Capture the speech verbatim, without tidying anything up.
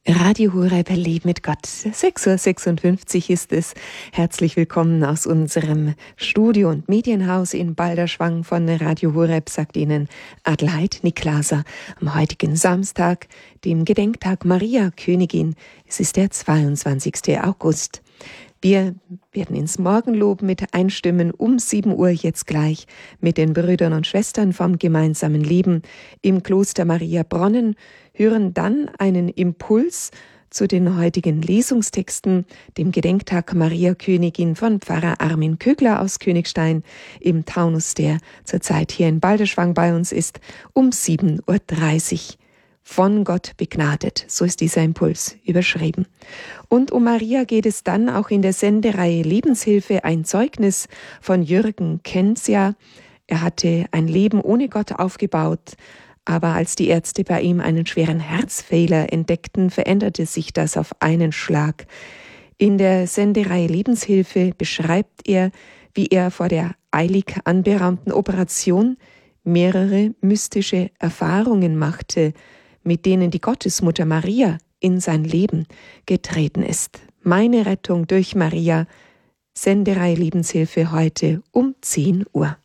Radio Horeb, Leben mit Gott. sechs Uhr sechsundfünfzig ist es. Herzlich willkommen aus unserem Studio- und Medienhaus in Balderschwang von Radio Horeb, sagt Ihnen Adelheid Niklaser am heutigen Samstag, dem Gedenktag Maria Königin. Es ist der zweiundzwanzigsten August. Wir werden ins Morgenlob mit einstimmen um sieben Uhr jetzt gleich mit den Brüdern und Schwestern vom gemeinsamen Leben im Kloster Maria Bronnen, hören dann einen Impuls zu den heutigen Lesungstexten, dem Gedenktag Maria Königin von Pfarrer Armin Kögler aus Königstein im Taunus, der zurzeit hier in Balderschwang bei uns ist, um sieben Uhr dreißig. Von Gott begnadet, so ist dieser Impuls überschrieben. Und um Maria geht es dann auch in der Sendereihe Lebenshilfe, ein Zeugnis von Jürgen Kenzia. Er hatte ein Leben ohne Gott aufgebaut, aber als die Ärzte bei ihm einen schweren Herzfehler entdeckten, veränderte sich das auf einen Schlag. In der Sendereihe Lebenshilfe beschreibt er, wie er vor der eilig anberaumten Operation mehrere mystische Erfahrungen machte, mit denen die Gottesmutter Maria in sein Leben getreten ist. Meine Rettung durch Maria, Sendereihe Lebenshilfe heute um zehn Uhr.